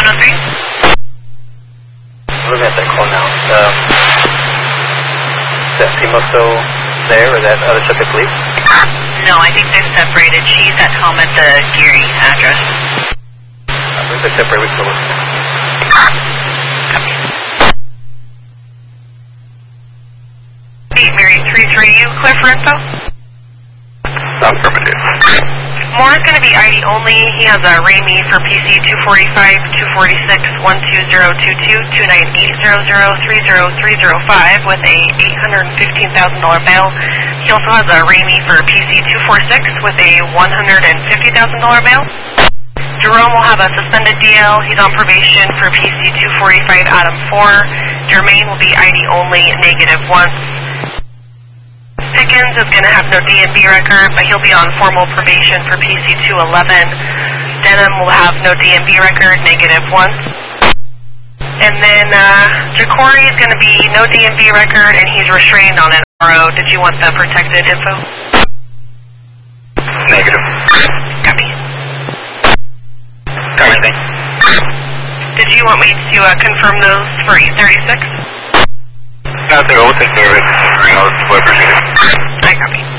103? I'm looking at that call now. Is that female still there, or that other subject leave? No, I think they've separated. She's at home at the Geary address. I think they're separated. We can look at that. Mary 33, you clear for info? Affirmative. Moore's going to be ID only. He has a Ramey for PC 245, 246, 12022, 29800, 30305 with a $815,000 bail. He also has a Ramey for PC 246 with a $150,000 bail. Jerome will have a suspended DL. He's on probation for PC 245 Adam 4. Jermaine will be ID only, negative once. Pickens is going to have no DMV record, but he'll be on formal probation for PC 211. Denham will have no DMV record, negative once. And then Jacory is going to be no DMV record, and he's restrained on an RO. Did you want the protected info? Negative. Copy. Copy. Did you want me to confirm those for 836? Nothing. We'll take care of it. I copy.